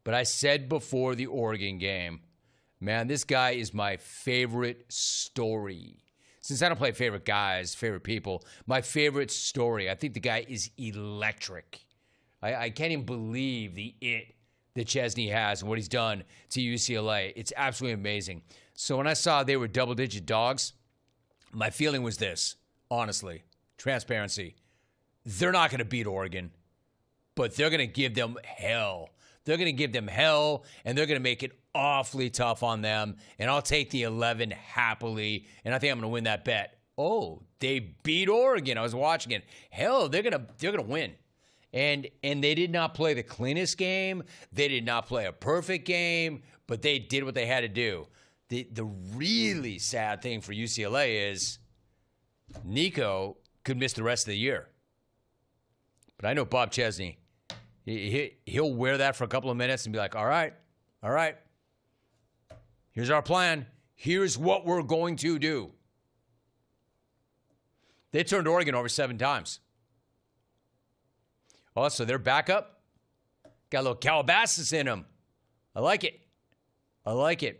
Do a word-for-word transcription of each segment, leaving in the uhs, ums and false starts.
But I said before the Oregon game, man, this guy is my favorite story. Since I don't play favorite guys, favorite people, my favorite story. I think the guy is electric. I, I can't even believe the it that Chesney has and what he's done to U C L A. It's absolutely amazing. So when I saw they were double-digit dogs, my feeling was this, honestly, transparency. They're not going to beat Oregon, but they're going to give them hell. They're going to give them hell, and they're going to make it awfully tough on them, and I'll take the eleven happily, and I think I'm going to win that bet. Oh, they beat Oregon. I was watching it. Hell, they're going to they're going to win. And and they did not play the cleanest game. They did not play a perfect game, but they did what they had to do. The the really sad thing for U C L A is Nico could miss the rest of the year. But I know Bob Chesney. He, he, he'll wear that for a couple of minutes and be like, all right, all right. Here's our plan. Here's what we're going to do. They turned Oregon over seven times. Also, their backup got a little Calabasas in them. I like it. I like it.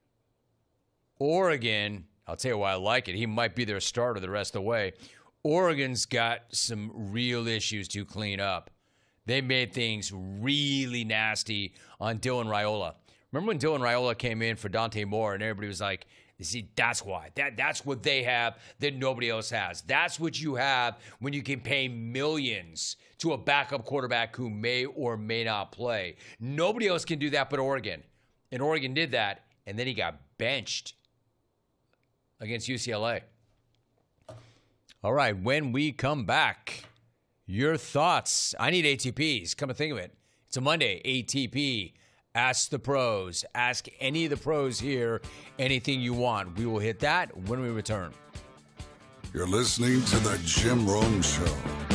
Oregon, I'll tell you why I like it. He might be their starter the rest of the way. Oregon's got some real issues to clean up. They made things really nasty on Dylan Raiola. Remember when Dylan Raiola came in for Dante Moore and everybody was like, see, that's why. That, that's what they have that nobody else has. That's what you have when you can pay millions to a backup quarterback who may or may not play. Nobody else can do that but Oregon. And Oregon did that, and then he got benched against U C L A. All right, when we come back, your thoughts. I need A T Ps. Come to think of it. It's a Monday, A T P. Ask the pros. Ask any of the pros here anything you want. We will hit that when we return. You're listening to The Jim Rome Show.